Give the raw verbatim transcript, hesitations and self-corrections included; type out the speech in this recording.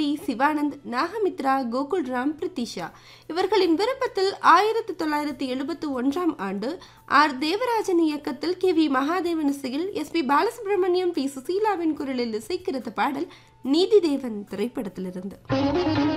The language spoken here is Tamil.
ஸ்ருதி, சிவானந்த், நாகமித்ரா, கோகுல்ராம், பிரித்திஷா இவர்களின் விருப்பத்தில் ஆயிரத்தி தொள்ளாயிரத்தி எழுபத்தி ஒன்றாம் ஆண்டு ஆர் தேவராஜன் இயக்கத்தில் கே வி மகாதேவன் இசையில் எஸ் பி பாலசுப்ரமணியம், பி சுசீலாவின் குரலில் இசைக்கிறது பாடல் நீதிதேவன் திரைப்படத்திலிருந்து.